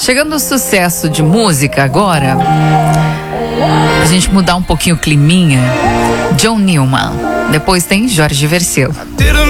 Chegando no sucesso de música agora, a gente mudar um pouquinho o climinha. John Newman. Depois tem Jorge Vercel. Didn't